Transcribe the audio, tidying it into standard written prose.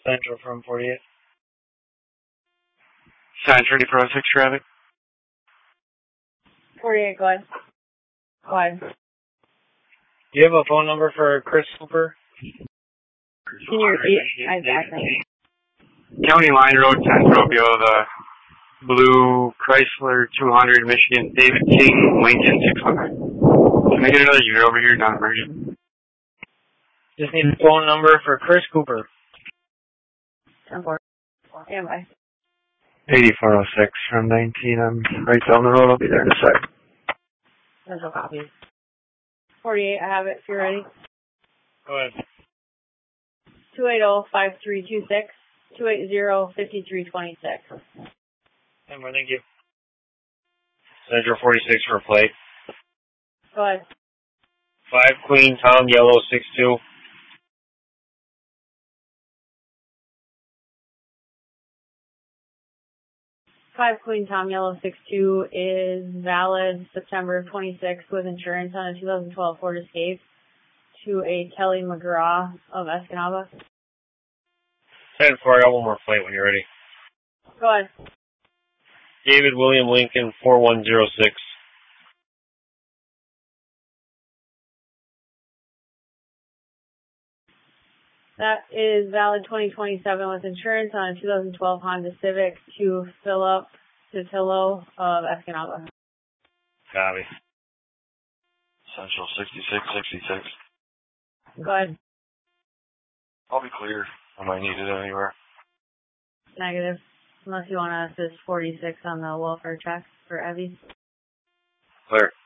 Central from 48. Central 406 traffic. 48, go ahead. Go ahead. Do you have a phone number for Chris Cooper? Can you repeat? Exactly. County Line Road, Centropio, the blue Chrysler 200, Michigan, David King, Lincoln 600. Can I get another unit over here, not emergent? Just need a phone number for Chris Cooper. 10-4. Stand by. 8406 from 19. I'm right down the road. I'll be there in a sec. There's no copies. 48, I have it if you're ready. Go ahead. 280-5326, 280-5326. And thank you. Central 46 for plate. Go ahead. 5 Queen Tom Yellow 62. Queen Tom Yellow 62 is valid September 26th with insurance on a 2012 Ford Escape to a Kelly McGraw of Escanaba. 10-4, I got one more plate when you're ready. Go ahead. David William Lincoln 4106. That is valid 2027 with insurance on a 2012 Honda Civic to Philip Titillo of Escanaba. Copy. Central 6666. Go ahead. I'll be clear. I might need it anywhere. Negative. Unless you want to assist 46 on the welfare check for Evie. Clear.